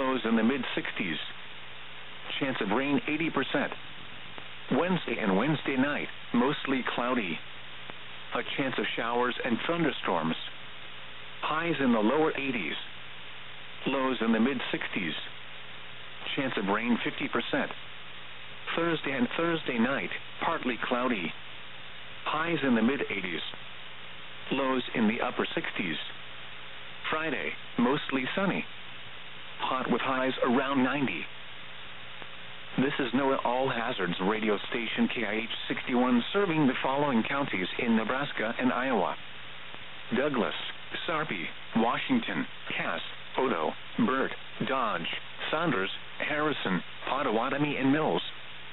lows in the mid-60s. Chance of rain 80%. Wednesday and Wednesday night, mostly cloudy. A chance of showers and thunderstorms. Highs in the lower 80s. Lows in the mid-60s. Chance of rain 50%. Thursday and Thursday night, partly cloudy. Highs in the mid-80s. Lows in the upper 60s. Friday, mostly sunny. Hot with highs around 90. This is NOAA All Hazards radio station KIH 61 serving the following counties in Nebraska and Iowa: Douglas, Sarpy, Washington, Cass, Odo, Burt, Dodge, Saunders, Harrison, Pottawatomie, and Mills.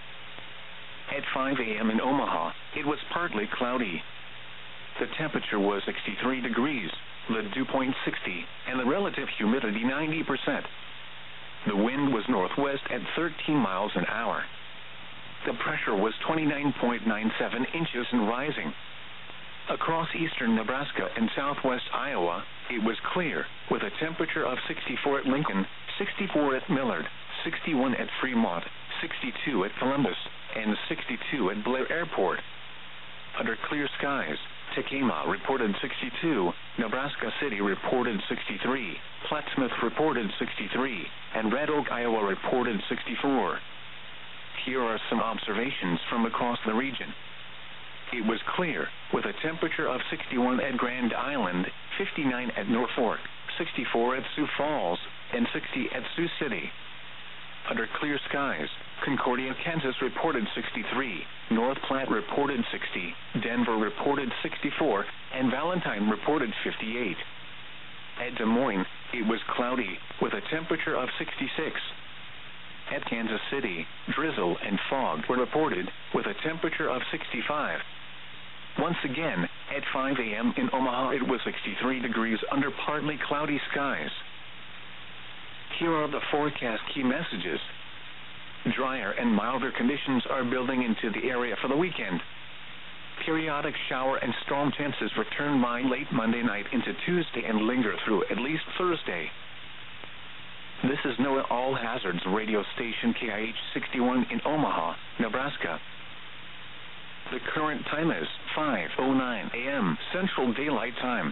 At 5 a.m. in Omaha, it was partly cloudy. The temperature was 63 degrees, the dew point 60, and the relative humidity 90%. The wind was northwest at 13 miles an hour. The pressure was 29.97 inches and rising. Across eastern Nebraska and southwest Iowa, it was clear, with a temperature of 64 at Lincoln, 64 at Millard, 61 at Fremont, 62 at Columbus, and 62 at Blair Airport. Under clear skies, Tekamah reported 62, Nebraska City reported 63, Plattsmouth reported 63, and Red Oak, Iowa reported 64. Here are some observations from across the region. It was clear, with a temperature of 61 at Grand Island, 59 at Norfolk, 64 at Sioux Falls, and 60 at Sioux City. Under clear skies, Concordia, Kansas reported 63, North Platte reported 60, Denver reported 64, and Valentine reported 58. At Des Moines, it was cloudy, with a temperature of 66. At Kansas City, drizzle and fog were reported, with a temperature of 65. Once again, at 5 a.m. in Omaha, it was 63 degrees under partly cloudy skies. Here are the forecast key messages. Drier and milder conditions are building into the area for the weekend. Periodic shower and storm chances return by late Monday night into Tuesday and linger through at least Thursday. This is NOAA All Hazards radio station KIH 61 in Omaha, Nebraska. The current time is 5:09 a.m. Central Daylight Time.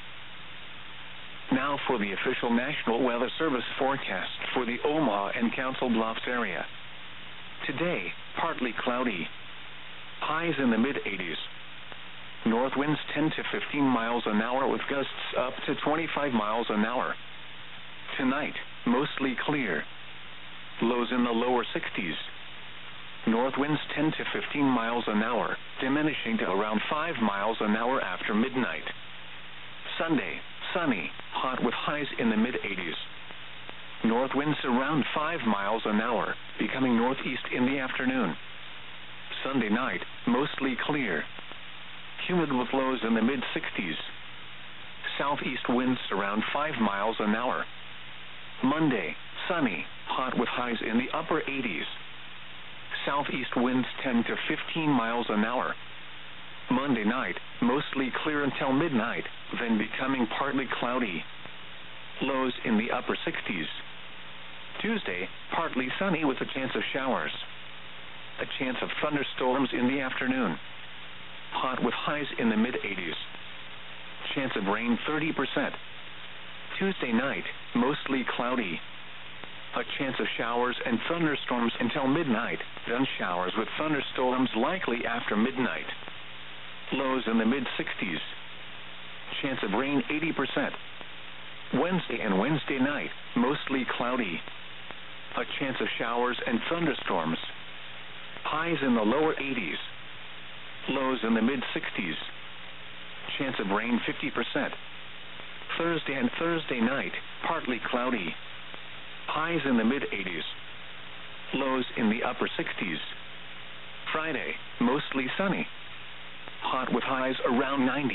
Now for the official National Weather Service forecast for the Omaha and Council Bluffs area. Today, partly cloudy. Highs in the mid-80s. North winds 10 to 15 miles an hour with gusts up to 25 miles an hour. Tonight, mostly clear. Lows in the lower 60s. North winds 10 to 15 miles an hour, diminishing to around 5 miles an hour after midnight. Sunday, sunny, hot with highs in the mid-80s. North winds around 5 miles an hour, becoming northeast in the afternoon. Sunday night, mostly clear. Humid with lows in the mid-60s. Southeast winds around 5 miles an hour. Monday, sunny, hot with highs in the upper 80s. Southeast winds 10 to 15 miles an hour. Monday night, mostly clear until midnight, then becoming partly cloudy. Lows in the upper 60s. Tuesday, partly sunny with a chance of showers. A chance of thunderstorms in the afternoon. Hot with highs in the mid-80s. Chance of rain 30%. Tuesday night, mostly cloudy. A chance of showers and thunderstorms until midnight, then showers with thunderstorms likely after midnight. Lows in the mid-60s. Chance of rain 80%. Wednesday and Wednesday night, mostly cloudy. A chance of showers and thunderstorms. Highs in the lower 80s. Lows in the mid-60s. Chance of rain 50%. Thursday and Thursday night, partly cloudy. Highs in the mid-80s. Lows in the upper 60s. Friday, mostly sunny. Hot with highs around 90.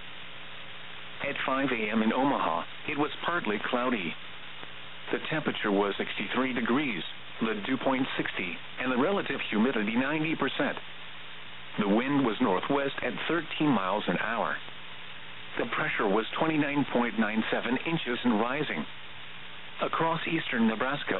At 5 a.m. in Omaha, it was partly cloudy. The temperature was 63 degrees, the dew point 60, and the relative humidity 90%. The wind was northwest at 13 miles an hour. The pressure was 29.97 inches and rising. Across eastern Nebraska